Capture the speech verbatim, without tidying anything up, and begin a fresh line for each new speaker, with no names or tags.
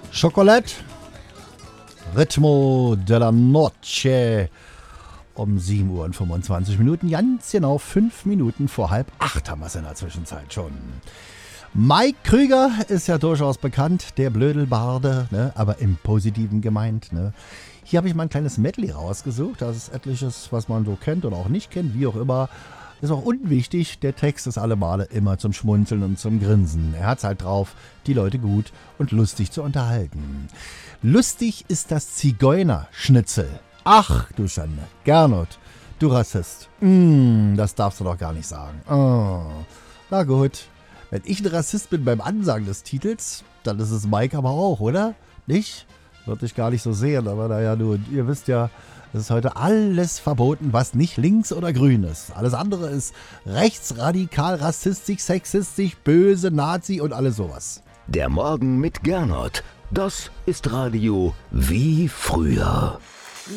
Chocolate, Ritmo de la Noche. Um sieben Uhr und fünfundzwanzig Minuten, ganz genau fünf Minuten vor halb acht haben wir es in der Zwischenzeit schon. Mike Krüger ist ja durchaus bekannt, der Blödelbarde, ne, aber im Positiven gemeint. Ne. Hier habe ich mal ein kleines Medley rausgesucht, das ist etliches, was man so kennt oder auch nicht kennt, wie auch immer. Ist auch unwichtig, der Text ist alle Male immer zum Schmunzeln und zum Grinsen. Er hat's halt drauf, die Leute gut und lustig zu unterhalten. Lustig ist das Zigeunerschnitzel. Ach, du Schande. Gernot, du Rassist. Mm, das darfst du doch gar nicht sagen. Oh. Na gut. Wenn ich ein Rassist bin beim Ansagen des Titels, dann ist es Mike aber auch, oder? Nicht? Würde ich gar nicht so sehen, aber naja, nun, ihr wisst ja, es ist heute alles verboten, was nicht links oder grün ist. Alles andere ist rechtsradikal, rassistisch, sexistisch, böse, Nazi und alles sowas.
Der Morgen mit Gernot. Das ist Radio wie früher.